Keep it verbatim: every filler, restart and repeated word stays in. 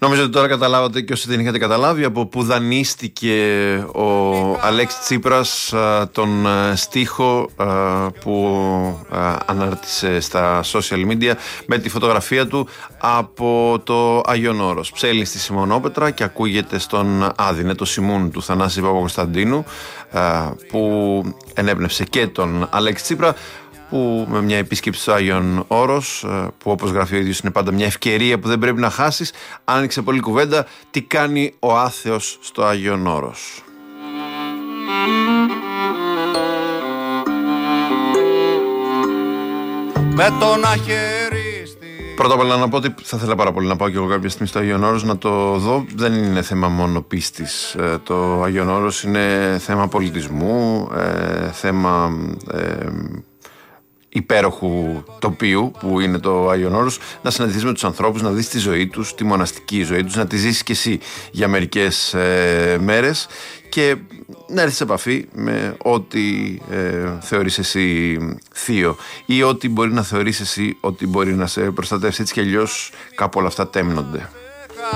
Νομίζω ότι τώρα καταλάβατε και όσοι δεν είχατε καταλάβει από που δανείστηκε ο Αλέξης Τσίπρας τον στίχο που ανάρτησε στα social media με τη φωτογραφία του από το Άγιον Όρος. Ψέλνει στη Σιμονόπετρα και ακούγεται στον Άδη. Είναι το Σιμούν του Θανάση Παπακοσταντίνου που ενέπνευσε και τον Αλέξη Τσίπρα, που με μια επίσκεψη στο Άγιον Όρος, που όπως γράφει ο ίδιος είναι πάντα μια ευκαιρία που δεν πρέπει να χάσεις, άνοιξε πολλή κουβέντα τι κάνει ο άθεος στο Άγιον Όρος. Με τον αχαιριστή. Πρώτα απ' όλα να πω ότι θα ήθελα πάρα πολύ να πάω και εγώ κάποια στιγμή στο Άγιον Όρος να το δω. Δεν είναι θέμα μόνο πίστης. Το Άγιον Όρος είναι θέμα πολιτισμού, θέμα υπέροχου τοπίου που είναι το Άγιον Όρος, να συναντηθείς με τους ανθρώπους, να δεις τη ζωή τους, τη μοναστική ζωή τους, να τη ζήσεις και εσύ για μερικές ε, μέρες και να έρθεις σε επαφή με ό,τι ε, θεωρείς εσύ θείο ή ό,τι μπορεί να θεωρείς εσύ ότι μπορεί να σε προστατεύσει. Έτσι κι αλλιώς κάπου όλα αυτά τέμνονται.